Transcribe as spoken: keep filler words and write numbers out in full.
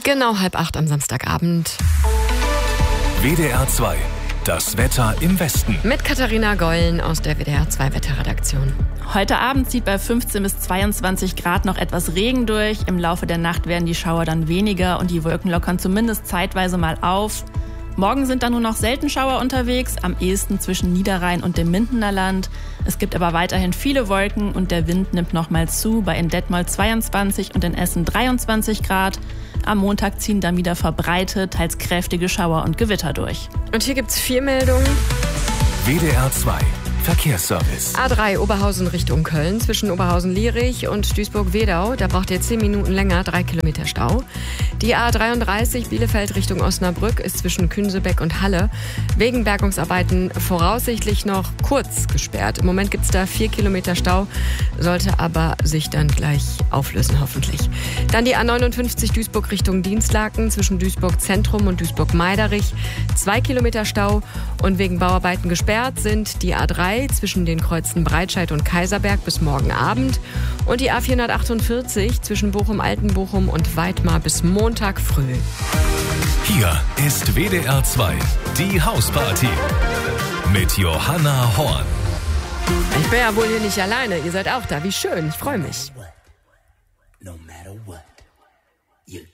Genau halb acht am Samstagabend. W D R zwei. Das Wetter im Westen. Mit Katharina Gollen aus der W D R zwei Wetterredaktion. Heute Abend zieht bei fünfzehn bis zweiundzwanzig Grad noch etwas Regen durch. Im Laufe der Nacht werden die Schauer dann weniger und die Wolken lockern zumindest zeitweise mal auf. Morgen sind dann nur noch selten Schauer unterwegs, am ehesten zwischen Niederrhein und dem Mindener Land. Es gibt aber weiterhin viele Wolken und der Wind nimmt nochmal zu, bei in Detmold zweiundzwanzig und in Essen dreiundzwanzig Grad. Am Montag ziehen dann wieder verbreitet, teils kräftige Schauer und Gewitter durch. Und hier gibt's vier Meldungen. W D R zwei. Verkehrsservice. A drei Oberhausen Richtung Köln zwischen Oberhausen-Lierich und Duisburg-Wedau. Da braucht ihr zehn Minuten länger, drei Kilometer Stau. Die A dreiunddreißig Bielefeld Richtung Osnabrück ist zwischen Künsebeck und Halle wegen Bergungsarbeiten voraussichtlich noch kurz gesperrt. Im Moment gibt es da vier Kilometer Stau, sollte aber sich dann gleich auflösen hoffentlich. Dann die A neunundfünfzig Duisburg Richtung Dienstlaken zwischen Duisburg Zentrum und Duisburg-Meiderich. Zwei Kilometer Stau und wegen Bauarbeiten gesperrt sind die A drei zwischen den Kreuzen Breitscheid und Kaiserberg bis morgen Abend und die A vierhundertachtundvierzig zwischen Bochum-Altenbochum und Weidmar bis Montag früh. Hier ist W D R zwei, die Hausparty mit Johanna Horn. Ich bin ja wohl hier nicht alleine, ihr seid auch da. Wie schön, ich freue mich. No matter what, you